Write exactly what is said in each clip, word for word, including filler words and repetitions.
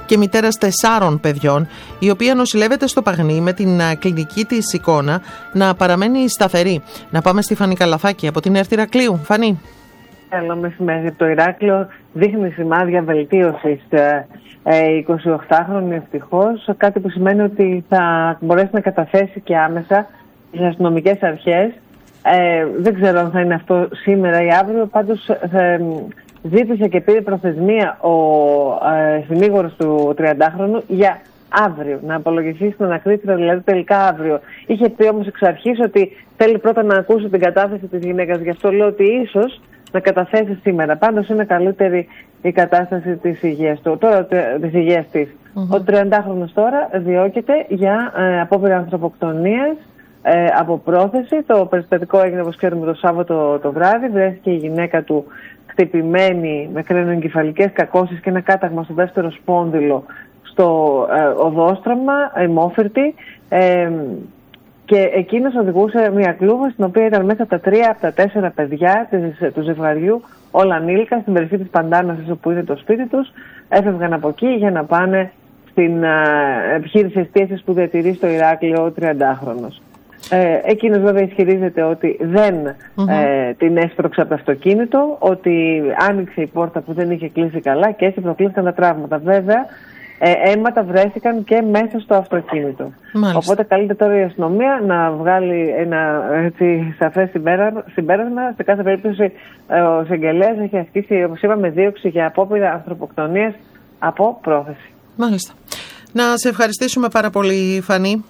και μητέρας τεσσάρων παιδιών, η οποία νοσηλεύεται στο Παγνί με την κλινική της εικόνα να παραμένει σταθερή. Να πάμε στη Φανή Καλαθάκη από την ΕΡΤ Ηρακλείου. Φανή. Καλό μεσημέρι. Το Ηράκλειο δείχνει σημάδια βελτίωσης. Η εικοσιοκτάχρονη ευτυχώς, κάτι που σημαίνει ότι θα μπορέσει να καταθέσει και άμεσα στις αστυνομικές αρχές. Ε, δεν ξέρω αν θα είναι αυτό σήμερα ή αύριο, πάντως ε, ζήτησε και πήρε προθεσμία ο ε, συνήγορος του τριαντάχρονου για αύριο, να απολογηθεί στην ανακρίτρια, δηλαδή τελικά αύριο. Είχε πει όμως εξ αρχής ότι θέλει πρώτα να ακούσει την κατάθεση της γυναίκας, γι' αυτό λέω ότι ίσως να καταθέσει σήμερα. Πάντως είναι καλύτερη η κατάσταση της υγείας του, τώρα της υγείας της. Mm-hmm. Ο τριαντάχρονος τώρα διώκεται για ε, απόπειρα ανθρωποκτονίας ε, από πρόθεση. Το περιστατικό έγινε, όπως ξέρουμε, το Σάββατο το βράδυ. Βρέθηκε η γυναίκα του χτυπημένη με κρένοεγκεφαλικές κακώσεις και ένα κάταγμα στο δεύτερο σπόνδυλο στο ε, οδόστρωμα, αιμόφυρτη. Ε, Και εκείνος οδηγούσε μια κλούβα στην οποία ήταν μέσα τα τρία από τα τέσσερα παιδιά της, του ζευγαριού, όλα ανήλικα, στην περιοχή της Παντάνας, όπου είναι το σπίτι τους. Έφευγαν από εκεί για να πάνε στην α, επιχείρηση εστίασης που διατηρεί στο Ηράκλειο ο τριαντάχρονος. Ε, εκείνος βέβαια ισχυρίζεται ότι δεν mm-hmm. ε, την έσπρωξε από το αυτοκίνητο, ότι άνοιξε η πόρτα που δεν είχε κλείσει καλά και έτσι προκλήθηκαν τα τραύματα. Βέβαια, Ε, αίματα βρέθηκαν και μέσα στο αυτοκίνητο. Μάλιστα. Οπότε καλείται τώρα η αστυνομία να βγάλει ένα έτσι, σαφές συμπέρασμα. Σε κάθε περίπτωση ο εισαγγελέας έχει ασκήσει, όπως είπαμε, δίωξη για απόπειρα ανθρωποκτονίας από πρόθεση. Μάλιστα. Να σε ευχαριστήσουμε πάρα πολύ, Φανή.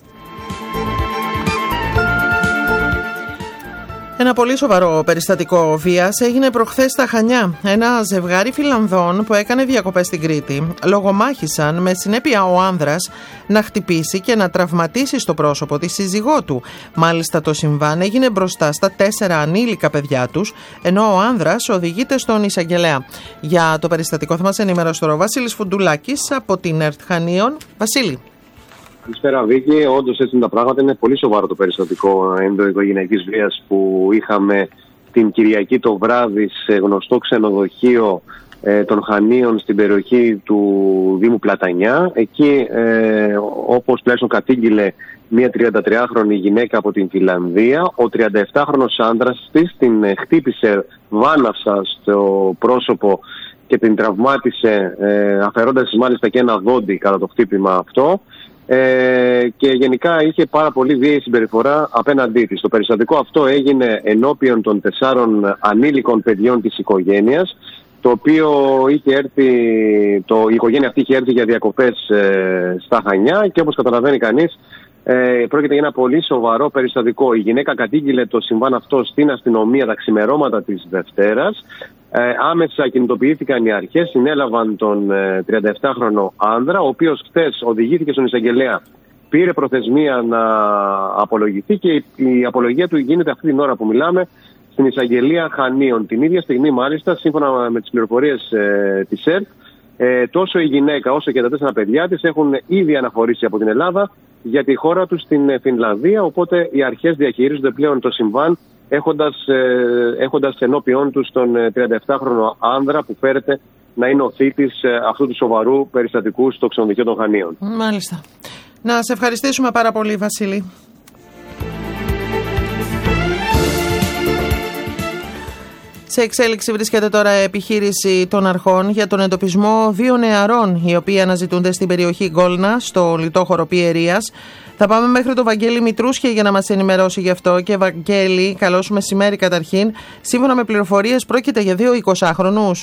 Ένα πολύ σοβαρό περιστατικό βίας έγινε προχθές στα Χανιά. Ένα ζευγάρι Φιλανδών που έκανε διακοπές στην Κρήτη λογομάχησαν με συνέπεια ο άνδρας να χτυπήσει και να τραυματίσει στο πρόσωπο τη σύζυγό του. Μάλιστα το συμβάν έγινε μπροστά στα τέσσερα ανήλικα παιδιά τους, ενώ ο άνδρας οδηγείται στον εισαγγελέα. Για το περιστατικό θα μας ενημερώσει τώρα ο Βασίλης Φουντουλάκης από την ΕΡΤ Χανίων. Βασίλη. Καλησπέρα, Βίκη. Όντως έτσι είναι τα πράγματα. Είναι πολύ σοβαρό το περιστατικό ενδοοικογενειακής βίας που είχαμε την Κυριακή το βράδυ σε γνωστό ξενοδοχείο ε, των Χανίων στην περιοχή του Δήμου Πλατανιά. Εκεί, ε, όπως τουλάχιστον κατήγγειλε μια τριαντατριάχρονη γυναίκα από την Φιλανδία, ο τριανταεπτάχρονος άντρας της την χτύπησε βάναυσα στο πρόσωπο και την τραυμάτισε, ε, αφαιρώντας μάλιστα και ένα δόντι κατά το χτύπημα αυτό. Ε, και γενικά είχε πάρα πολύ βίαιη συμπεριφορά απέναντί της. Το περιστατικό αυτό έγινε ενώπιον των τεσσάρων ανήλικων παιδιών της οικογένειας, το οποίο είχε έρθει, το, η οικογένεια αυτή είχε έρθει για διακοπές ε, στα Χανιά και όπως καταλαβαίνει κανείς ε, πρόκειται για ένα πολύ σοβαρό περιστατικό. Η γυναίκα κατήγγειλε το συμβάν αυτό στην αστυνομία τα ξημερώματα της Δευτέρας. Ε, άμεσα κινητοποιήθηκαν οι αρχές, συνέλαβαν τον ε, τριανταεπτάχρονο άνδρα, ο οποίος χθες οδηγήθηκε στον εισαγγελέα, πήρε προθεσμία να απολογηθεί και η, η απολογία του γίνεται αυτή την ώρα που μιλάμε στην εισαγγελία Χανίων. Την ίδια στιγμή μάλιστα, σύμφωνα με τις πληροφορίες ε, της ΕΡΤ, ε, τόσο η γυναίκα όσο και τα τέσσερα παιδιά της έχουν ήδη αναχωρήσει από την Ελλάδα για τη χώρα τους στην Φινλανδία, οπότε οι αρχές διαχειρίζονται πλέον το συμβάν, έχοντας, ε, έχοντας ενώπιόν τους τον τριανταεπτάχρονο άνδρα που φέρεται να είναι ο θήτης ε, αυτού του σοβαρού περιστατικού στο ξενοδοχείο των Χανίων. Μάλιστα. Να σε ευχαριστήσουμε πάρα πολύ, Βασίλη. Σε εξέλιξη βρίσκεται τώρα επιχείρηση των αρχών για τον εντοπισμό δύο νεαρών, οι οποίοι αναζητούνται στην περιοχή Γκόλνα, στο λιτόχωρο Πιερίας. Θα πάμε μέχρι το Βαγγέλη Μητρούσια για να μας ενημερώσει γι' αυτό. Και Βαγγέλη, καλώς μεσημέρι καταρχήν. Σύμφωνα με πληροφορίες, πρόκειται για δύο εικοσάχρονους.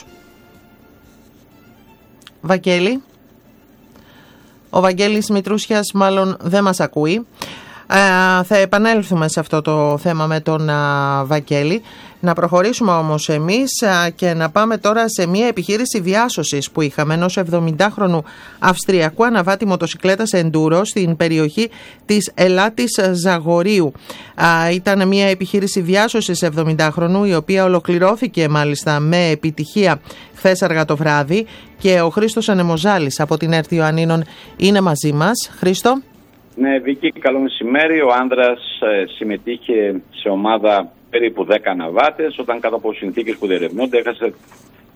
Βαγγέλη. Ο Βαγγέλης Μητρούσιας μάλλον δεν μας ακούει. Ε, θα επανέλθουμε σε αυτό το θέμα με τον α, Βαγγέλη. Να προχωρήσουμε όμως εμείς α, και να πάμε τώρα σε μια επιχείρηση διάσωσης που είχαμε ενός εβδομηντάχρονου Αυστριακού αναβάτη μοτοσικλέτας Enduro στην περιοχή της Ελάτης Ζαγορίου. Α, ήταν μια επιχείρηση διάσωσης εβδομηντάχρονου, η οποία ολοκληρώθηκε μάλιστα με επιτυχία χθες αργά το βράδυ, και ο Χρήστος Ανεμοζάλης από την ΕΡΤ Ιωαννίνων είναι μαζί μας. Χρήστο. Ναι, Βίκη, καλό μεσημέρι. Ο άνδρας ε, συμμετείχε σε ομάδα περίπου δέκα αναβάτες, όταν κάτω από συνθήκες που διερευνούνται έχασε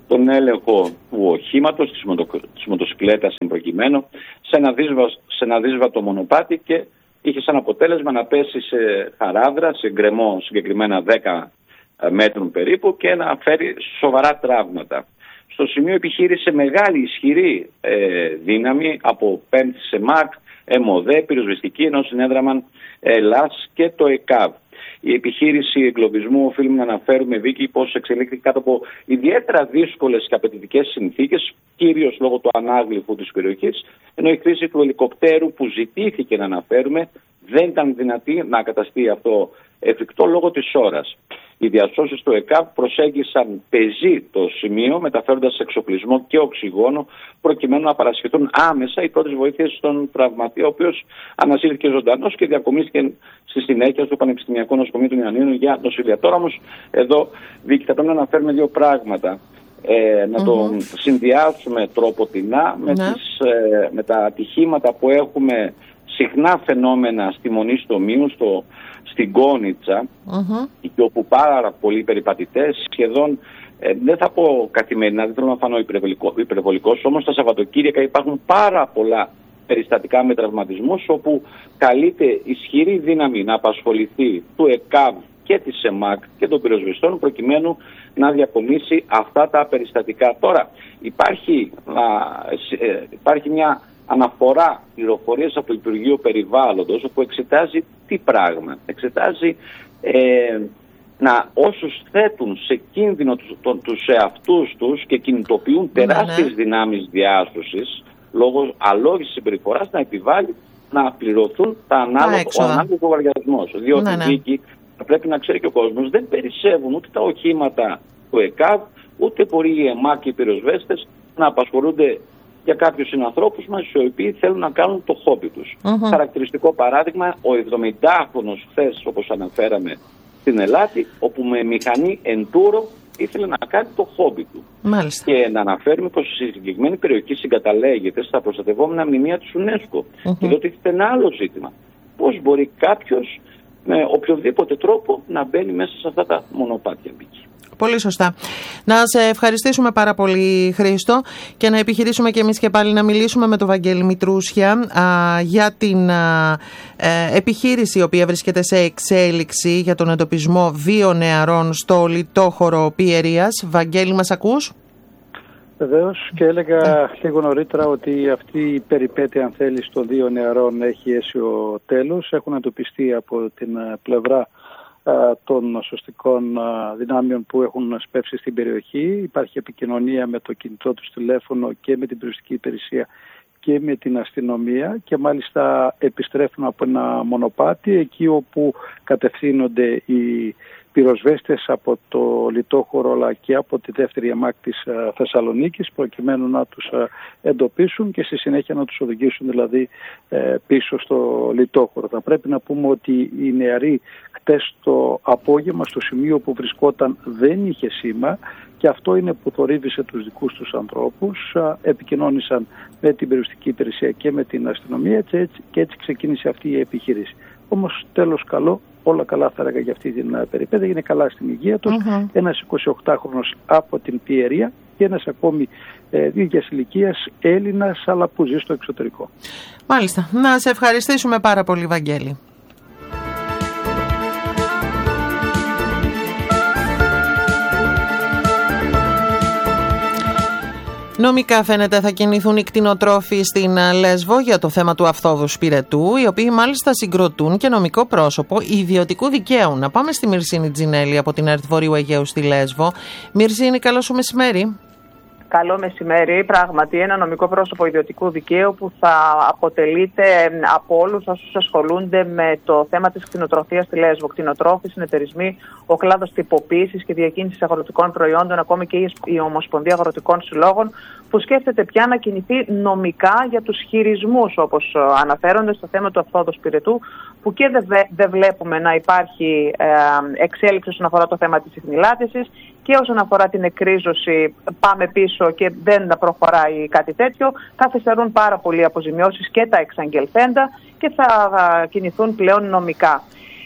τον έλεγχο του οχήματος, της, μοτο, της μοτοσυκλέτας εν προκειμένου, σε ένα, δύσβα, σε ένα δύσβατο μονοπάτι και είχε σαν αποτέλεσμα να πέσει σε χαράδρα, σε γκρεμό συγκεκριμένα δέκα μέτρων περίπου και να φέρει σοβαρά τραύματα. Στο σημείο επιχείρησε μεγάλη ισχυρή ε, δύναμη από πέμπτη ΣΕΜΑΚ, ΕΜΟΔΕ, πυροσβεστική, ενώ συνέδραμαν ΕΛΑΣ και το ΕΚΑΒ. Η επιχείρηση εγκλωβισμού, οφείλουμε να αναφέρουμε, Βίκη, πως εξελίχθηκε κάτω από ιδιαίτερα δύσκολες και απαιτητικές συνθήκες, κυρίως λόγω του ανάγλυφου της περιοχής, ενώ η χρήση του ελικοπτέρου που ζητήθηκε να αναφέρουμε δεν ήταν δυνατή να καταστεί αυτό εφικτό λόγω της ώρας. Οι διασώσεις του ΕΚΑΒ προσέγγισαν πεζή το σημείο, μεταφέροντας εξοπλισμό και οξυγόνο, προκειμένου να παρασχεθούν άμεσα οι πρώτες βοήθειες στον τραυματία, ο οποίος ανασύρθηκε ζωντανός και διακομίστηκε στη συνέχεια στο Πανεπιστημιακό Νοσοκομείο των Ιωαννίνων για νοσηλεία. Τώρα όμως, εδώ, Βίκη, θα πρέπει να αναφέρουμε δύο πράγματα. Ε, να mm-hmm. το συνδυάσουμε τρόποτινά με, mm-hmm. τις, ε, με τα ατυχήματα που έχουμε συχνά φαινόμενα στη Μονή στο Μίου, στο, στην Κόνιτσα, mm-hmm. και όπου πάρα πολλοί περιπατητές σχεδόν, ε, δεν θα πω καθημερινά, δεν θέλω να φανώ υπερβολικό, υπερβολικός, όμως τα Σαββατοκύριακα υπάρχουν πάρα πολλά περιστατικά με τραυματισμούς, όπου καλείται ισχυρή δύναμη να απασχοληθεί του ΕΚΑΒ και της ΣΕΜΑΚ και των πυροσβεστών, προκειμένου να διακομίσει αυτά τα περιστατικά. Τώρα υπάρχει, α, ε, υπάρχει μια αναφορά πληροφορίες από το Υπουργείο Περιβάλλοντος, όπου εξετάζει τι πράγμα. Εξετάζει ε, να όσους θέτουν σε κίνδυνο τους, το, τους εαυτούς τους και κινητοποιούν τεράστιες ναι, ναι. δυνάμεις διάσωσης λόγω αλόγης συμπεριφοράς, να επιβάλλει να πληρωθούν τα ανάλογα, ο ανάλογος λογαριασμός. Διότι ναι, ναι. εκεί πρέπει να ξέρει και ο κόσμος, δεν περισσεύουν ούτε τα οχήματα του ΕΚΑΒ, ούτε μπορεί οι ΕΜΑΚ και οι πυροσβέστες να απασχολούνται για κάποιους συνανθρώπους μας, οι οποίοι θέλουν να κάνουν το χόμπι τους. Uh-huh. Χαρακτηριστικό παράδειγμα, ο εβδομηντάχρονος χθες, όπως αναφέραμε, στην Ελλάδη, όπου με μηχανή εντούρο ήθελε να κάνει το χόμπι του. Μάλιστα. Και να αναφέρουμε πως η συγκεκριμένη περιοχή συγκαταλέγεται στα προστατευόμενα μνημεία της UNESCO. Uh-huh. Και εδώ τίθεται ένα άλλο ζήτημα. Πώς μπορεί κάποιος με οποιοδήποτε τρόπο να μπαίνει μέσα σε αυτά τα μονοπάτια. Πολύ σωστά. Να σε ευχαριστήσουμε πάρα πολύ, Χρήστο, και να επιχειρήσουμε και εμείς και πάλι να μιλήσουμε με τον Βαγγέλη Μητρούσια α, για την α, ε, επιχείρηση η οποία βρίσκεται σε εξέλιξη για τον εντοπισμό δύο νεαρών στο λιτόχωρο Πιερίας. Βαγγέλη, μας ακούς? Βεβαίως, και έλεγα λίγο νωρίτερα ότι αυτή η περιπέτεια, αν θέλει, των δύο νεαρών έχει αίσιο τέλος. Έχουν εντοπιστεί από την πλευρά των σωστικών δυνάμεων που έχουν σπεύσει στην περιοχή. Υπάρχει επικοινωνία με το κινητό του τηλέφωνο και με την περιοριστική υπηρεσία και με την αστυνομία, και μάλιστα επιστρέφουν από ένα μονοπάτι εκεί όπου κατευθύνονται οι πυροσβέστες από το λιτόχωρο αλλά και από τη δεύτερη ΕΜΑΚ της Θεσσαλονίκης, προκειμένου να τους εντοπίσουν και στη συνέχεια να τους οδηγήσουν δηλαδή πίσω στο λιτόχωρο. Θα πρέπει να πούμε ότι οι νεαροί χτες το απόγευμα στο σημείο που βρισκόταν δεν είχε σήμα, και αυτό είναι που θορύβησε τους δικούς τους ανθρώπους. Επικοινώνησαν με την περιοριστική υπηρεσία και με την αστυνομία και έτσι, και έτσι ξεκίνησε αυτή η επιχείρηση. Όμως τέλος καλό, όλα καλά θα έλεγα για αυτή την περιπέτεια, είναι καλά στην υγεία τους. Uh-huh. Ένας εικοσιοκτάχρονος από την Πιερία και ένας ακόμη ε, ίδιας ηλικίας Έλληνας, αλλά που ζει στο εξωτερικό. Μάλιστα. Να σε ευχαριστήσουμε πάρα πολύ, Βαγγέλη. Νομικά φαίνεται θα κινηθούν οι κτηνοτρόφοι στην Λέσβο για το θέμα του αυθόδου σπηρετού, οι οποίοι μάλιστα συγκροτούν και νομικό πρόσωπο ιδιωτικού δικαίου. Να πάμε στη Μυρσίνη Τζινέλη από την ΕΡΤ Βορείου Αιγαίου στη Λέσβο. Μυρσίνη, καλό σου μεσημέρι. Καλό μεσημέρι. Πράγματι, ένα νομικό πρόσωπο ιδιωτικού δικαίου που θα αποτελείται από όλους όσους ασχολούνται με το θέμα της κτηνοτροφίας στη Λέσβο. Κτηνοτρόφοι, συνεταιρισμοί, ο κλάδος τυποποίησης και διακίνησης αγροτικών προϊόντων, ακόμη και η Ομοσπονδία Αγροτικών Συλλόγων, που σκέφτεται πια να κινηθεί νομικά για τους χειρισμούς, όπως αναφέρονται στο θέμα του αυθόδου σπηρετού, που και δεν δε βλέπουμε να υπάρχει ε, εξέλιξη όσον αφορά το θέμα της ιχνηλάτησης, και όσον αφορά την εκρίζωση πάμε πίσω και δεν προχωράει κάτι τέτοιο. Θα φυσαρούν πάρα πολλοί αποζημιώσεις και τα εξαγγελθέντα και θα κινηθούν πλέον νομικά.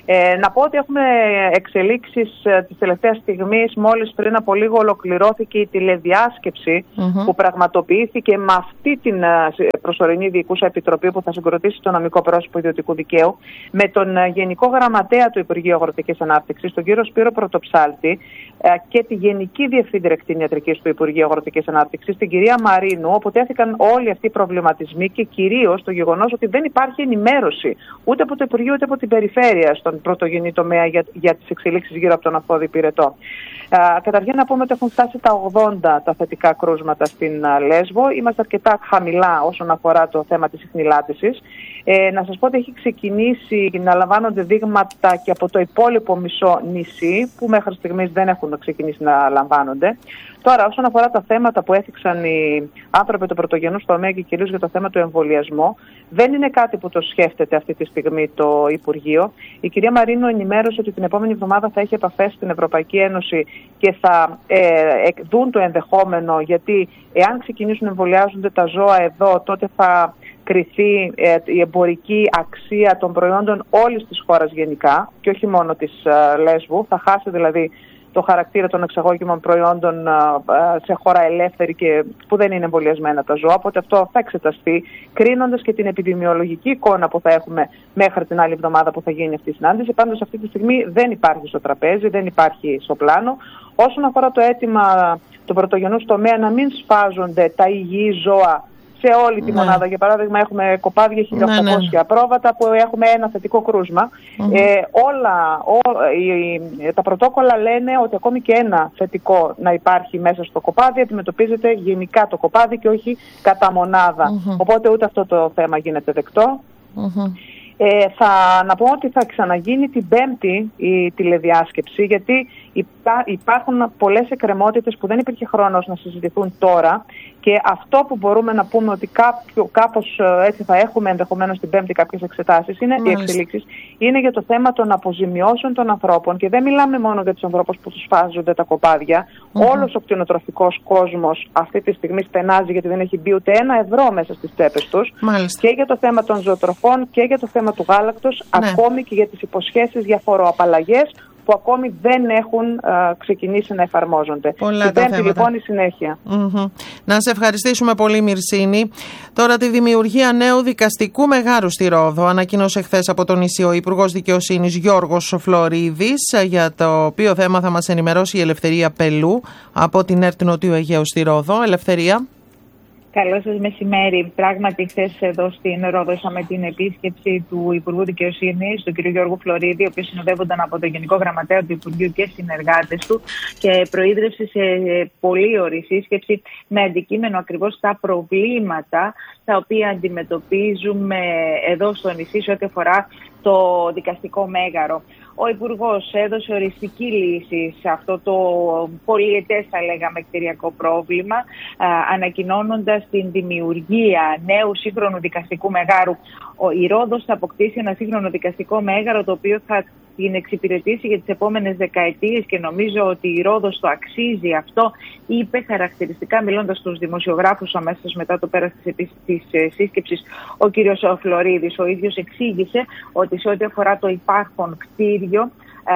Ε, να πω ότι έχουμε εξελίξεις ε, της τελευταίας στιγμής. Μόλις πριν από λίγο ολοκληρώθηκε η τηλεδιάσκεψη mm-hmm. που πραγματοποιήθηκε με αυτή την ε, προσωρινή διοικούσα επιτροπή που θα συγκροτήσει το νομικό πρόσωπο ιδιωτικού δικαίου, με τον ε, Γενικό Γραμματέα του Υπουργείου Αγροτικής Ανάπτυξης, τον κύριο Σπύρο Πρωτοψάλτη, ε, και τη Γενική Διευθύντρια Κτηνιατρικής του Υπουργείου Αγροτικής Ανάπτυξης, την κυρία Μαρίνου, όπου τέθηκαν όλοι αυτοί οι προβληματισμοί και κυρίως το γεγονός ότι δεν υπάρχει ενημέρωση ούτε από το Υπουργείο ούτε από την Περιφέρεια στον πρωτογενή τομέα για, για τις εξελίξεις γύρω από τον Αυθόδη Πυρετό. Uh, καταρχήν να πούμε ότι έχουν φτάσει τα ογδόντα τα θετικά κρούσματα στην uh, Λέσβο. Είμαστε αρκετά χαμηλά όσον αφορά το θέμα της ιχνηλάτησης. Ε, να σας πω ότι έχει ξεκινήσει να λαμβάνονται δείγματα και από το υπόλοιπο μισό νησί, που μέχρι στιγμής δεν έχουν ξεκινήσει να λαμβάνονται. Τώρα, όσον αφορά τα θέματα που έθιξαν οι άνθρωποι του πρωτογενούς τομέα και κυρίως για το θέμα του εμβολιασμού, δεν είναι κάτι που το σκέφτεται αυτή τη στιγμή το Υπουργείο. Η κυρία Μαρίνου ενημέρωσε ότι την επόμενη εβδομάδα θα έχει επαφές στην Ευρωπαϊκή Ένωση και θα ε, δουν το ενδεχόμενο, γιατί εάν ξεκινήσουν να εμβολιάζονται τα ζώα εδώ, τότε θα κριθεί ε, η εμπορική αξία των προϊόντων όλης της χώρας γενικά και όχι μόνο της ε, Λέσβου. Θα χάσει δηλαδή το χαρακτήρα των εξαγώγημων προϊόντων σε χώρα ελεύθερη και που δεν είναι εμβολιασμένα τα ζώα. Οπότε αυτό θα εξεταστεί, κρίνοντας και την επιδημιολογική εικόνα που θα έχουμε μέχρι την άλλη εβδομάδα που θα γίνει αυτή η συνάντηση. Πάντως αυτή τη στιγμή δεν υπάρχει στο τραπέζι, δεν υπάρχει στο πλάνο. Όσον αφορά το αίτημα του πρωτογενούς τομέα να μην σφάζονται τα υγιή ζώα σε όλη τη ναι. μονάδα. Για παράδειγμα, έχουμε κοπάδια χίλια οκτακόσια ναι, ναι. απρόβατα που έχουμε ένα θετικό κρούσμα. Mm-hmm. Ε, όλα ό, οι, τα πρωτόκολλα λένε ότι ακόμη και ένα θετικό να υπάρχει μέσα στο κοπάδι αντιμετωπίζεται γενικά το κοπάδι και όχι κατά μονάδα. Mm-hmm. Οπότε ούτε αυτό το θέμα γίνεται δεκτό. Mm-hmm. Ε, θα να πω ότι θα ξαναγίνει την Πέμπτη η τηλεδιάσκεψη, γιατί υπά, υπάρχουν πολλές εκκρεμότητες που δεν υπήρχε χρόνος να συζητηθούν τώρα, και αυτό που μπορούμε να πούμε ότι κάποιο, κάπως έτσι θα έχουμε ενδεχομένως την Πέμπτη κάποιες εξετάσεις, είναι οι εξελίξεις, είναι για το θέμα των αποζημιώσεων των ανθρώπων, και δεν μιλάμε μόνο για τους ανθρώπους που τους φάζονται τα κοπάδια. Mm-hmm. Όλος ο κτηνοτροφικός κόσμος αυτή τη στιγμή στενάζει, γιατί δεν έχει μπει ούτε ένα ευρώ μέσα στις τσέπες τους. Μάλιστα. Και για το θέμα των ζωοτροφών και για το θέμα του γάλακτος, ναι. ακόμη και για τις υποσχέσεις για φοροαπαλλαγές που ακόμη δεν έχουν α, ξεκινήσει να εφαρμόζονται. Πολλά την Πέμπτη λοιπόν η συνέχεια. Mm-hmm. Να σε ευχαριστήσουμε πολύ, Μυρσίνη. Τώρα, τη δημιουργία νέου δικαστικού μεγάρου στη Ρόδο ανακοίνωσε χθες από τον νησί ο Υπουργός Δικαιοσύνης Γιώργος Φλωρίδης, για το οποίο θέμα θα μας ενημερώσει η Ελευθερία Πελού από την ΕΡΤ Νοτιού Αιγαίου στη Ρόδο. Ελευθερία. Καλό σας μεσημέρι. Πράγματι, χθες εδώ στην Ρόδο είχαμε την επίσκεψη του Υπουργού Δικαιοσύνης, του κ. Γιώργου Φλωρίδη, ο οποίος συνοδεύονταν από τον Γενικό Γραμματέα του Υπουργείου και συνεργάτες του, και προείδρευσε σε πολύ ωραία σύσκεψη με αντικείμενο ακριβώς τα προβλήματα τα οποία αντιμετωπίζουμε εδώ στο νησί σε ό,τι αφορά το δικαστικό μέγαρο. Ο Υπουργός έδωσε οριστική λύση σε αυτό το πολυετές, θα λέγαμε, κτηριακό πρόβλημα, α, ανακοινώνοντας την δημιουργία νέου σύγχρονου δικαστικού μεγάρου. Ο, η Ρόδος θα αποκτήσει ένα σύγχρονο δικαστικό μέγαρο, το οποίο θα την εξυπηρετήσει για τις επόμενες δεκαετίες, και νομίζω ότι η Ρόδος το αξίζει αυτό, είπε χαρακτηριστικά μιλώντας στους δημοσιογράφους αμέσως μετά το πέρας της, της σύσκεψης ο κ. Φλωρίδης. Ο ίδιος εξήγησε ότι σε ό,τι αφορά το υπάρχον κτίριο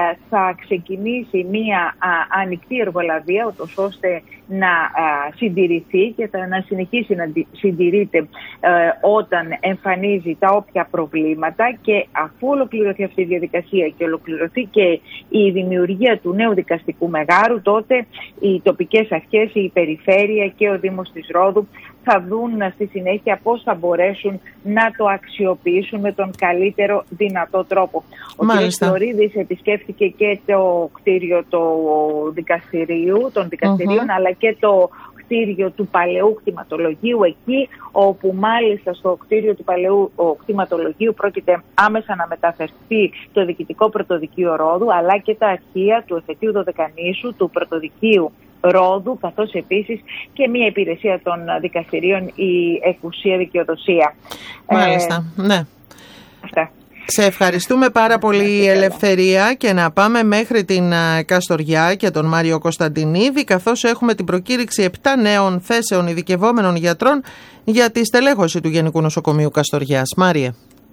θα ξεκινήσει μία α, ανοιχτή εργολαβία, ούτως ώστε να α, συντηρηθεί και θα, να συνεχίσει να συντηρείται α, όταν εμφανίζει τα όποια προβλήματα, και αφού ολοκληρωθεί αυτή η διαδικασία και ολοκληρωθεί και η δημιουργία του νέου δικαστικού μεγάρου, τότε οι τοπικές αρχές, η περιφέρεια και ο Δήμος της Ρόδου θα δουν στη συνέχεια πώς θα μπορέσουν να το αξιοποιήσουν με τον καλύτερο δυνατό τρόπο. Ο κ. Φλωρίδης επισκέφθηκε και το κτίριο του δικαστηρίου, των δικαστηρίων, mm-hmm. αλλά και το κτίριο του παλαιού κτηματολογίου, εκεί όπου μάλιστα στο κτίριο του παλαιού κτηματολογίου πρόκειται άμεσα να μεταφερθεί το διοικητικό πρωτοδικείο Ρόδου, αλλά και τα αρχεία του εφετείου Δωδεκανήσου, του πρωτοδικείου Ρόδου, καθώς επίσης και μια υπηρεσία των δικαστηρίων, η εκουσία δικαιοδοσία. Μάλιστα, ε, ναι. Αυτά. Σε ευχαριστούμε πάρα πολύ, Ελευθερία, και να πάμε μέχρι την Καστοριά και τον Μάριο Κωνσταντινίδη, καθώς έχουμε την προκήρυξη επτά νέων θέσεων ειδικευόμενων γιατρών για τη στελέχωση του Γενικού Νοσοκομείου Καστοριάς. Μάριε.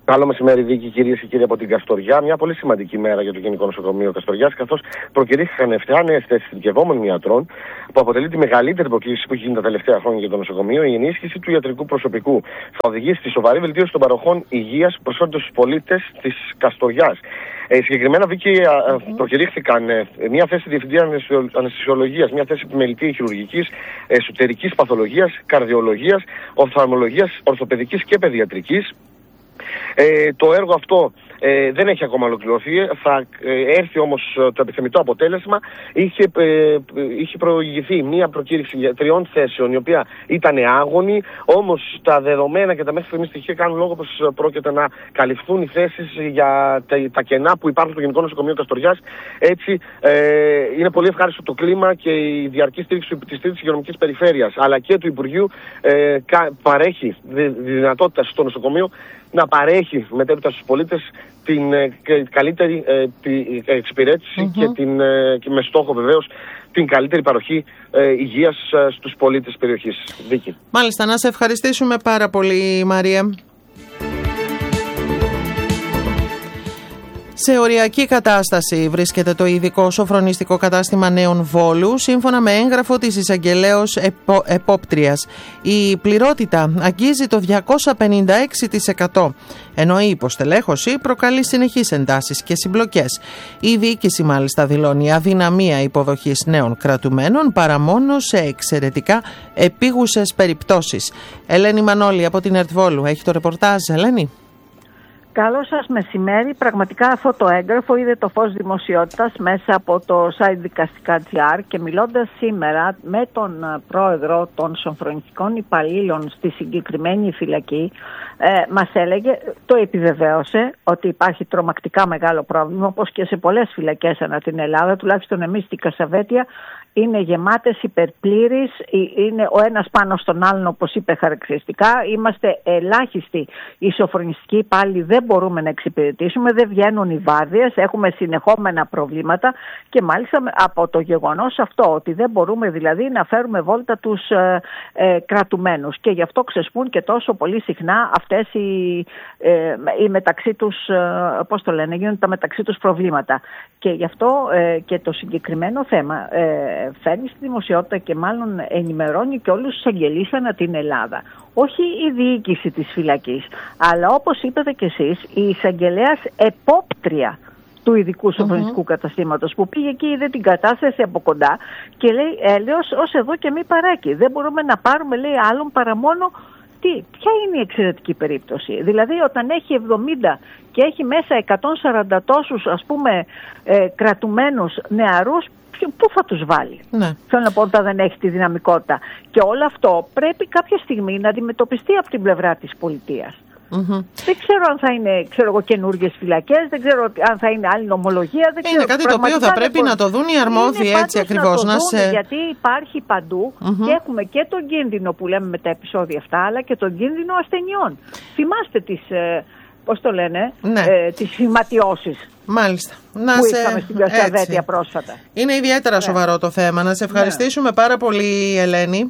Καλό μεσημέρι, Βίκη, κυρίες και κύριοι από την Καστοριά. Μια πολύ σημαντική μέρα για το Γενικό Νοσοκομείο Καστοριάς, καθώς προκηρύχθηκαν επτά νέες θέσεις ειδικευόμενων ιατρών, που αποτελεί τη μεγαλύτερη προκήρυξη που έχει γίνει τα τελευταία χρόνια για το νοσοκομείο. Η ενίσχυση του ιατρικού προσωπικού θα οδηγήσει στη σοβαρή βελτίωση των παροχών υγείας που προσφέρονται στους πολίτες της Καστοριάς. Ε, συγκεκριμένα, Βίκη, mm-hmm. προκηρύχθηκαν ε, μια θέση διευθυντή αναισθησιολογίας, μια θέση επιμελητή χειρουργικής, εσωτερικής παθολογίας, καρδιολογίας, οφθαλμολογίας, ορθοπαιδικής και παιδιατρικής. Ε, το έργο αυτό ε, δεν έχει ακόμα ολοκληρωθεί. Θα ε, έρθει όμως το επιθυμητό αποτέλεσμα. Είχε, ε, είχε προηγηθεί μία προκήρυξη για τριών θέσεων, η οποία ήταν άγωνη. Όμως τα δεδομένα και τα μέχρι στιγμής στοιχεία κάνουν λόγο πως πρόκειται να καλυφθούν οι θέσεις για τα, τα κενά που υπάρχουν στο Γενικό Νοσοκομείο Καστοριάς. Έτσι, ε, είναι πολύ ευχάριστο το κλίμα και η διαρκή στήριξη της Τρίτης Υγειονομικής Περιφέρειας αλλά και του Υπουργείου ε, κα, παρέχει τη δυνατότητα στο νοσοκομείο να παρέχει μετέπειτα στους πολίτες την ε, καλύτερη ε, την εξυπηρέτηση mm-hmm. και, την, ε, και με στόχο βεβαίως την καλύτερη παροχή ε, υγείας ε, στους πολίτες της περιοχής. Βίκη. Μάλιστα, να σε ευχαριστήσουμε πάρα πολύ, Μαρία. Σε οριακή κατάσταση βρίσκεται το ειδικό σοφρονιστικό κατάστημα Νέων Βόλου, σύμφωνα με έγγραφο της εισαγγελέως επο, επόπτριας. Η πληρότητα αγγίζει το διακόσια πενήντα έξι τοις εκατό, ενώ η υποστελέχωση προκαλεί συνεχείς εντάσεις και συμπλοκές. Η διοίκηση μάλιστα δηλώνει αδυναμία υποδοχής νέων κρατουμένων παρά μόνο σε εξαιρετικά επίγουσες περιπτώσεις. Ελένη Μανώλη από την ΕΡΤ Βόλου έχει το ρεπορτάζ. Ελένη. Καλό σας μεσημέρι. Πραγματικά αυτό το έγγραφο είδε το φως δημοσιότητας μέσα από το site δικαστικά τελεία τζι άρ και μιλώντας σήμερα με τον πρόεδρο των σοφρονιστικών υπαλλήλων στη συγκεκριμένη φυλακή, ε, μας έλεγε, το επιβεβαίωσε ότι υπάρχει τρομακτικά μεγάλο πρόβλημα, όπως και σε πολλές φυλακές ανά την Ελλάδα, τουλάχιστον εμείς στην Κασαβέτια είναι γεμάτες, υπερπλήρεις, είναι ο ένας πάνω στον άλλον, όπως είπε χαρακτηριστικά. Είμαστε ελάχιστοι οι σοφρονιστικοί υπάλληλοι, δεν μπορούμε να εξυπηρετήσουμε, δεν βγαίνουν οι βάρδιες, έχουμε συνεχόμενα προβλήματα και μάλιστα από το γεγονός αυτό, ότι δεν μπορούμε δηλαδή να φέρουμε βόλτα τους ε, ε, κρατουμένους και γι' αυτό ξεσπούν και τόσο πολύ συχνά αυτές οι, ε, οι μεταξύ τους, ε, πώς το λένε, γίνονται τα μεταξύ τους προβλήματα. Και γι' αυτό ε, και το συγκεκριμένο θέμα ε, φέρνει στη δημοσιότητα και μάλλον ενημερώνει και όλους τους αγγελείς ανά την Ελλάδα. Όχι η διοίκηση της φυλακής, αλλά όπως είπατε κι εσείς, η εισαγγελέας επόπτρια του ειδικού σοφρονιστικού mm-hmm. καταστήματος που πήγε εκεί, είδε την κατάσταση από κοντά και λέει, έλεος ως εδώ και μη παράκει. Δεν μπορούμε να πάρουμε, λέει, άλλον παρά μόνο. Τι, ποια είναι η εξαιρετική περίπτωση? Δηλαδή όταν έχει εβδομήντα και έχει μέσα εκατόν σαράντα τόσους, ας πούμε, ε, κρατουμένους νεαρούς, πού θα τους βάλει? Ναι. Θέλω να πω, όταν δεν έχει τη δυναμικότητα. Και όλο αυτό πρέπει κάποια στιγμή να αντιμετωπιστεί από την πλευρά της πολιτείας. Mm-hmm. Δεν ξέρω αν θα είναι, ξέρω εγώ, καινούργιες φυλακές, δεν ξέρω αν θα είναι άλλη νομολογία. Δεν είναι ξέρω, κάτι το οποίο θα πρέπει να το δουν οι αρμόδιοι, έτσι ακριβώς. Να να το σε... δουν, γιατί υπάρχει παντού mm-hmm. και έχουμε και τον κίνδυνο που λέμε με τα επεισόδια αυτά, αλλά και τον κίνδυνο ασθενειών. Θυμάστε τις, ε, πώς το λένε, ναι. ε, τις φυματιώσεις. Μάλιστα. Να που σε... είχαμε στην Κασταβέτια πρόσφατα. Είναι ιδιαίτερα ναι. σοβαρό το θέμα. Να σε ευχαριστήσουμε ναι. πάρα πολύ, Ελένη.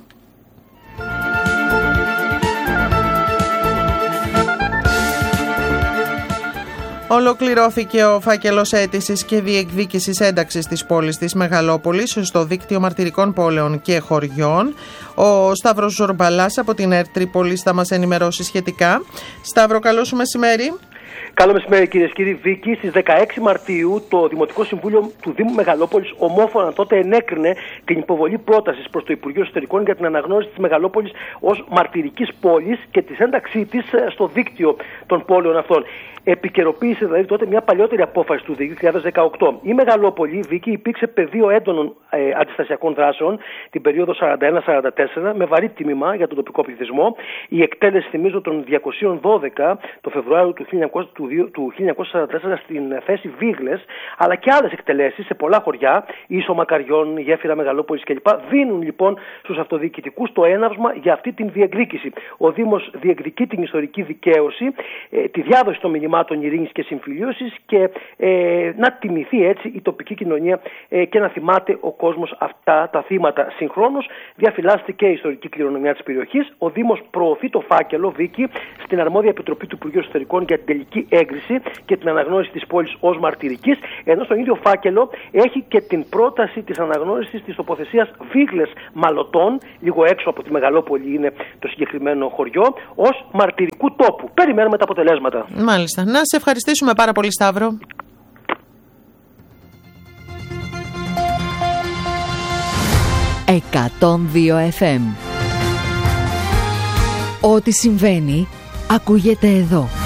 Ολοκληρώθηκε ο φάκελος αίτησης και διεκδίκησης ένταξης της πόλης της Μεγαλόπολης στο δίκτυο μαρτυρικών πόλεων και χωριών. Ο Σταύρος Ζορμπαλάς από την ΕΡΤ Τρίπολης θα μας ενημερώσει σχετικά. Σταύρο, καλό σου μεσημέρι. Καλό μεσημέρι, κυρίες και κύριοι. Βίκη, στις δεκαέξι Μαρτίου το Δημοτικό Συμβούλιο του Δήμου Μεγαλόπολης ομόφωνα τότε ενέκρινε την υποβολή πρότασης προς το Υπουργείο Εσωτερικών για την αναγνώριση της Μεγαλόπολης ως μαρτυρικής πόλης και τη ένταξή της στο δίκτυο των πόλεων αυτών. Επικαιροποίησε δηλαδή τότε μια παλιότερη απόφαση του δύο χιλιάδες δεκαοκτώ. Η Μεγαλόπολη, Βίκη, υπήρξε πεδίο έντονων ε, αντιστασιακών δράσεων την περίοδο σαράντα ένα σαράντα τέσσερα με βαρύ τίμημα για τον τοπικό πληθυσμό. Η εκτέλεση, θυμίζω, των διακοσίων δώδεκα το Φεβρουάριο του χίλια εννιακόσια του χίλια εννιακόσια σαράντα τέσσερα στην θέση Βίγλες, αλλά και άλλες εκτελέσεις σε πολλά χωριά, Ίσο Μακαριών, Γέφυρα Μεγαλόπολης κλπ. Δίνουν λοιπόν στους αυτοδιοικητικούς το έναυσμα για αυτή την διεκδίκηση. Ο Δήμος διεκδικεί την ιστορική δικαίωση, ε, τη διάδοση των μηνυμάτων ειρήνης και συμφιλίωσης και ε, να τιμηθεί έτσι η τοπική κοινωνία ε, και να θυμάται ο κόσμος αυτά τα θύματα. Συγχρόνως διαφυλάσσεται και η ιστορική κληρονομιά της περιοχής. Ο Δήμος προωθεί το φάκελο, Βίκη, στην αρμόδια επιτροπή του Υπουργείου Εσωτερικών για την τελική έγκριση και την αναγνώριση της πόλης ως μαρτυρικής, ενώ στον ίδιο φάκελο έχει και την πρόταση της αναγνώρισης της τοποθεσίας Βίγλες Μαλωτών, λίγο έξω από τη Μεγαλόπολη είναι το συγκεκριμένο χωριό, ως μαρτυρικού τόπου. Περιμένουμε τα αποτελέσματα. Μάλιστα. Να σε ευχαριστήσουμε πάρα πολύ, Σταύρο. εκατόν δύο εφ εμ. Ό,τι συμβαίνει ακούγεται εδώ.